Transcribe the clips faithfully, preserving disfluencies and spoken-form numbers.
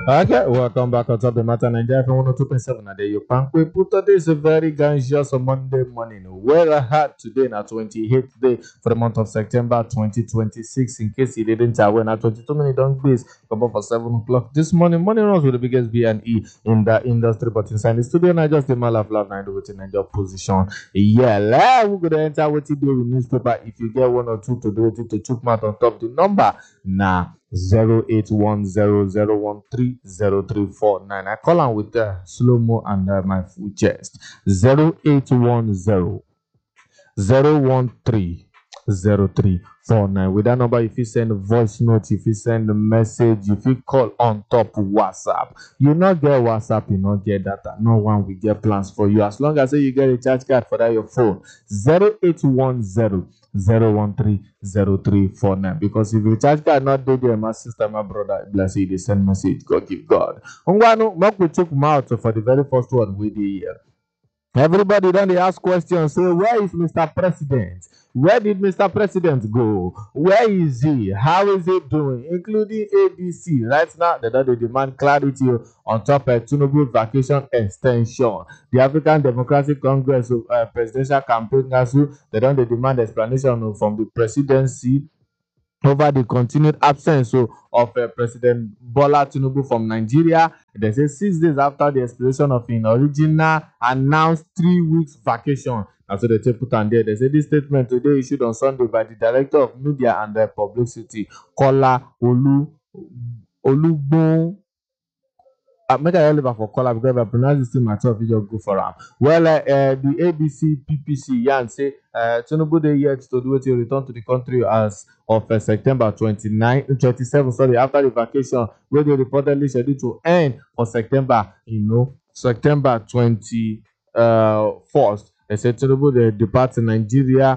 Okay, welcome back on Top the Matter Nigeria from one oh two point seven. And there you can we put today is a very gangious Monday morning. Where I had today na twenty-eighth day for the month of September twenty twenty-six. In case you didn't aware, now twenty-two minutes on days come up for seven o'clock this morning. Morning runs with the biggest B and E in the industry, but inside the studio, I just the man of love nine with in your position. Yeah, la, we gonna enter what you do with newspaper. If you get one or two to do it to chook mouth on top the number now. zero eight one zero zero one three zero three four nine. I call on with the slow mo and uh, my full chest. zero eight one zero zero one three zero three four nine. With that number, if you send a voice note, if you send a message, if you call on top WhatsApp, you not get WhatsApp, you not get data. No one will get plans for you. As long as you get a charge card for that your phone. zero eight one zero zero one three zero three four nine. Because if you charge card not do there, my sister, my brother, bless you, they send message. God give God. Ungwano, Mark will took mouth for the very first one with the uh, everybody then they ask questions. So where is Mister President? Where did Mister President go? Where is he? How is he doing? Including A D C. Right now, they don't demand clarity on top of Tinubu vacation extension. The African Democratic Congress uh, presidential campaign, they don't demand explanation from the presidency over the continued absence so, of uh, President Bola Tinubu from Nigeria. They say six days after the expiration of an original announced three weeks vacation. And so they take put on there. They say this statement today issued on Sunday by the Director of Media and uh, Publicity, Kola Olu Olugbon. I make a relevant for Kola because if I pronounce this thing myself, you just go for him. Well, uh, uh, the A B C P P C Yan say uh, Tinubu dey yet to do it to return to the country as of uh, September twenty-ninth, twenty-seventh, sorry, after the vacation, where they reportedly scheduled to end for September, you know, September twenty-first. They said Tinubu they depart to Nigeria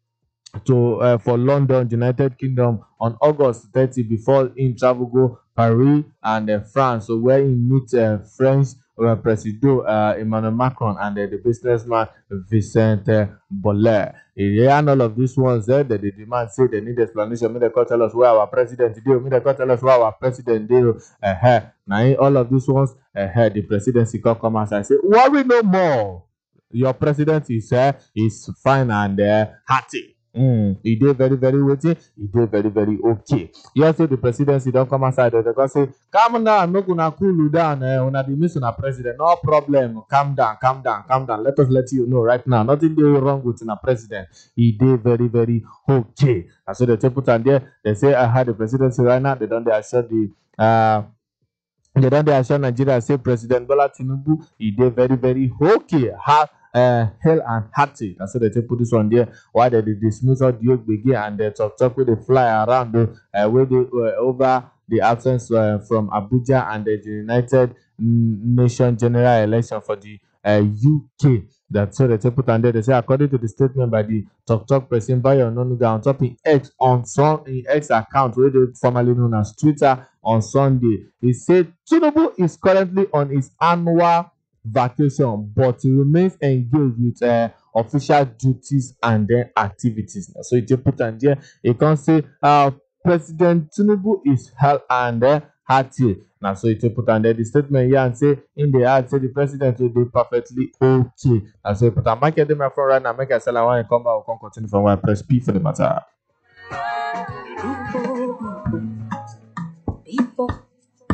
to uh, for London, United Kingdom on August thirtieth before in travel go Paris and uh, France. So where he meet uh, French uh, President uh, Emmanuel Macron and uh, the businessman Vincent uh, Bolloré. And all of these ones there, that they demand say they need explanation. May they come tell us where our president did. May they come tell us where our president did. Uh, now all of these ones, uh, the presidency come come and say, worry no more. Your president is uh, is fine and uh, hearty. Mm, he did very, very waiting. He did very, very okay. Yes, so the presidency don't come aside. They go say, calm down, no gonna cool you down. Eh, una the mission of president, no problem. Calm down, calm down, calm down. Let us let you know right now. Nothing dey wrong with the president. He did very, very okay. And so they take put on there. They say I had the presidency right now. They don't they assure the uh they don't they assure Nigeria. Say President Bola Tinubu, he did very, very okay. Ha. Uh, hell and hearty. And so they put this one there. Why they dismiss all the begin and they talk talk with the fly around the uh, where they uh, over the absence uh, from Abuja and the United Nations general election for the uh, U K. That's so they put on there. They say according to the statement by the Talk Talk President Bayo Onanuga on top in X on some in X account where they formerly known as Twitter on Sunday, he said Tinubu is currently on his annual vacation, but he remains engaged with uh, official duties and then activities. So he put on there, he can say uh, President Tinubu is held and uh, hearty. Now, so he put on there the statement here and say in the ad say the president will be perfectly okay. And so he put on market them from right now, make a sell and when I come back, we'll come continue from where I press P for the matter.